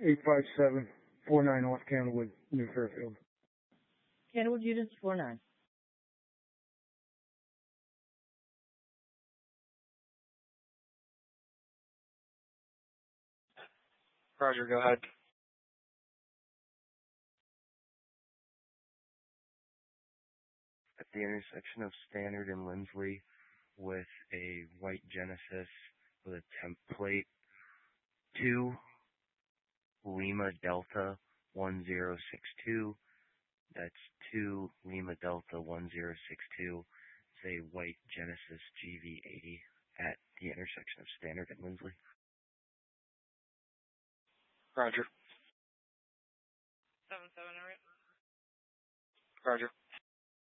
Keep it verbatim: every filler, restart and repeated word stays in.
eight five seven four nine North Candlewood, New Fairfield. Candlewood units four nine. Roger, go ahead. At the intersection of Standard and Lindsley with a white Genesis with a template two Lima Delta one zero six two. That's two Lima Delta one zero six two. It's a white Genesis G V eighty at the intersection of Standard and Lindsley. Roger. Seven seven, all right. Roger.